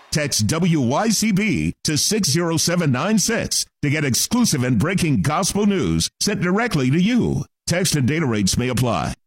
Text WYCB to 60796 to get exclusive and breaking gospel news sent directly to you. Text and data rates may apply.